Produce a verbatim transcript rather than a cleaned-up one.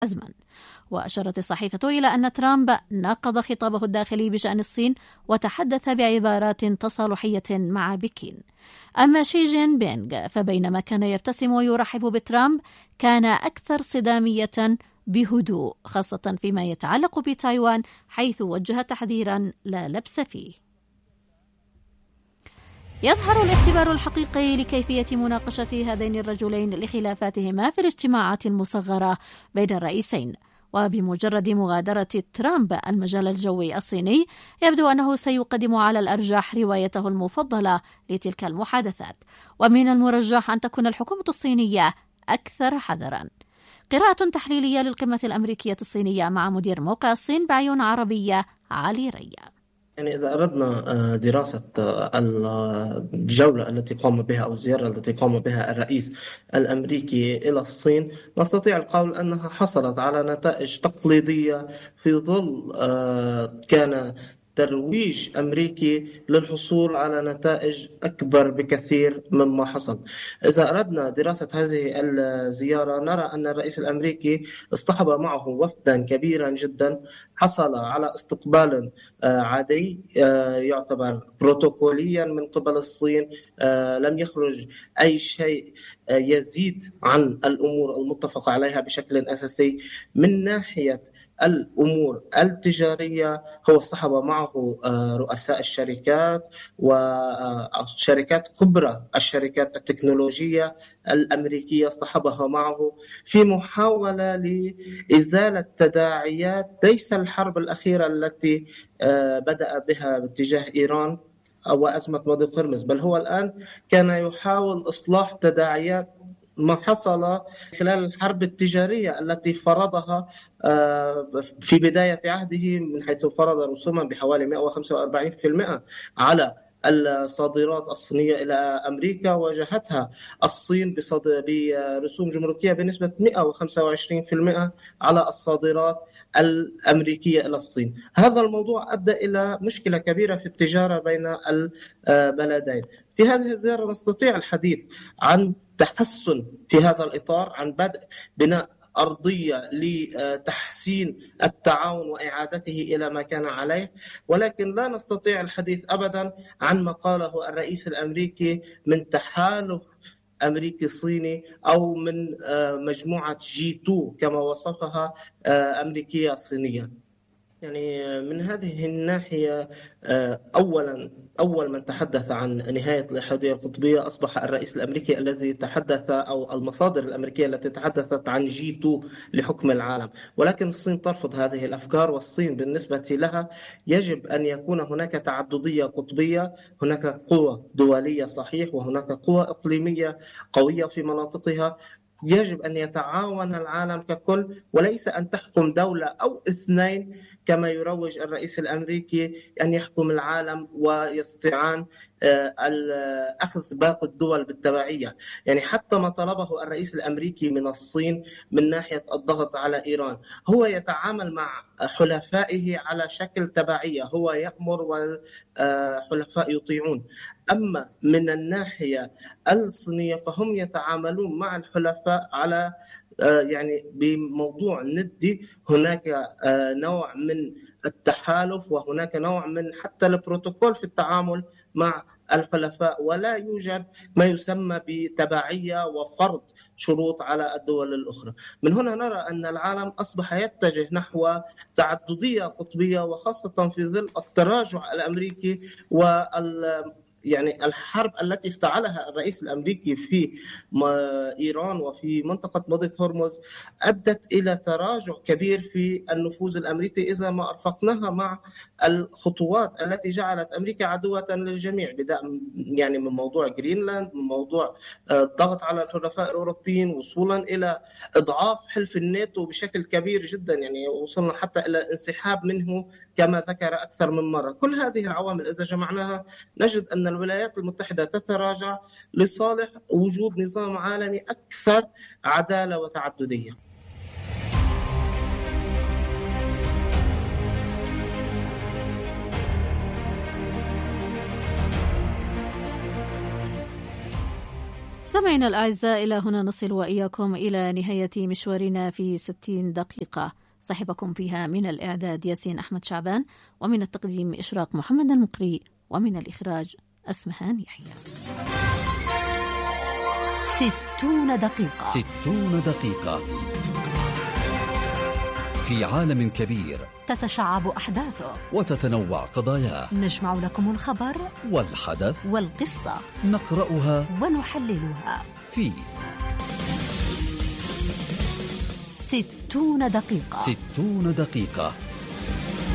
عزما. وأشارت الصحيفة إلى أن ترامب ناقض خطابه الداخلي بشأن الصين وتحدث بعبارات تصالحية مع بكين. أما شي جين بينغ فبينما كان يبتسم ويرحب بترامب كان أكثر صدامية بهدوء، خاصة فيما يتعلق بتايوان، حيث وجه تحذيرا لا لبس فيه. يظهر الاختبار الحقيقي لكيفية مناقشة هذين الرجلين لخلافاتهما في الاجتماعات المصغرة بين الرئيسين، وبمجرد مغادرة ترامب المجال الجوي الصيني يبدو أنه سيقدم على الأرجح روايته المفضلة لتلك المحادثات، ومن المرجح أن تكون الحكومة الصينية أكثر حذرا. قراءة تحليلية للقمة الأمريكية الصينية مع مدير موقع الصين بعيون عربية علي ريا. يعني إذا أردنا دراسة الجولة التي قام بها أو الزيارة التي قام بها الرئيس الأمريكي إلى الصين، نستطيع القول أنها حصلت على نتائج تقليدية في ظل كان ترويج أمريكي للحصول على نتائج أكبر بكثير مما حصل. إذا أردنا دراسة هذه الزيارة نرى أن الرئيس الأمريكي اصطحب معه وفدا كبيرا جدا، حصل على استقبال عادي يعتبر بروتوكوليا من قبل الصين، لم يخرج أي شيء يزيد عن الأمور المتفق عليها بشكل أساسي. من ناحية الأمور التجارية هو اصطحب معه رؤساء الشركات وشركات كبرى الشركات التكنولوجية الأمريكية، اصطحبها معه في محاولة لإزالة تداعيات ليس الحرب الأخيرة التي بدأ بها باتجاه إيران أو أزمة مضيق هرمز، بل هو الآن كان يحاول إصلاح تداعيات ما حصل خلال الحرب التجارية التي فرضها في بداية عهده، من حيث فرض رسوما بحوالي مئة وخمسة وأربعين بالمئة على الصادرات الصينية إلى أمريكا، واجهتها الصين برسوم جمركية بنسبة مئة وخمسة وعشرين بالمئة على الصادرات الأمريكية إلى الصين. هذا الموضوع أدى إلى مشكلة كبيرة في التجارة بين البلدين. في هذه الزيارة نستطيع الحديث عن تحسن في هذا الإطار، عن بدء بناء أرضية لتحسين التعاون وإعادته إلى ما كان عليه، ولكن لا نستطيع الحديث أبدا عن ما قاله الرئيس الأمريكي من تحالف أمريكي صيني أو من مجموعة جي تو كما وصفها أمريكية صينية. يعني من هذه الناحية أولا أول من تحدث عن نهاية الاتحادية القطبية أصبح الرئيس الأمريكي الذي تحدث، أو المصادر الأمريكية التي تحدثت عن جي تو لحكم العالم، ولكن الصين ترفض هذه الأفكار. والصين بالنسبة لها يجب أن يكون هناك تعددية قطبية، هناك قوة دولية صحيح وهناك قوة إقليمية قوية في مناطقها، يجب أن يتعاون العالم ككل وليس أن تحكم دولة أو اثنين كما يروج الرئيس الأمريكي أن يحكم العالم ويستطيعان أخذ باقي الدول بالتبعية. يعني حتى ما طلبه الرئيس الأمريكي من الصين من ناحية الضغط على إيران، هو يتعامل مع حلفائه على شكل تبعية، هو يأمر والحلفاء يطيعون. أما من الناحية الصينية فهم يتعاملون مع الحلفاء على يعني بموضوع ندي، هناك نوع من التحالف وهناك نوع من حتى البروتوكول في التعامل مع الحلفاء، ولا يوجد ما يسمى بتبعية وفرض شروط على الدول الأخرى. من هنا نرى أن العالم أصبح يتجه نحو تعددية قطبية، وخاصة في ظل التراجع الأمريكي وال يعني الحرب التي افتعلها الرئيس الأمريكي في إيران وفي منطقة مضيق هرمز أدت إلى تراجع كبير في النفوذ الأمريكي إذا ما أرفقناها مع الخطوات التي جعلت أمريكا عدوة للجميع، بدءا يعني من موضوع جرينلاند، من موضوع الضغط على الحلفاء الأوروبيين، وصولا إلى إضعاف حلف الناتو بشكل كبير جدا، يعني وصلنا حتى إلى انسحاب منه كما ذكر أكثر من مرة. كل هذه العوامل إذا جمعناها نجد أن الولايات المتحدة تتراجع لصالح وجود نظام عالمي أكثر عدالة وتعددية. سمعنا الأعزاء، إلى هنا نصل وإياكم إلى نهاية مشوارنا في ستين دقيقة، صاحبكم فيها من الإعداد ياسين أحمد شعبان، ومن التقديم إشراق محمد المقري، ومن الإخراج أسمهان يحيى. ستون دقيقة ستون دقيقة في عالم كبير تتشعب أحداثه وتتنوع قضاياه، نجمع لكم الخبر والحدث والقصة، نقرأها ونحللها في ستون دقيقة. ستون دقيقة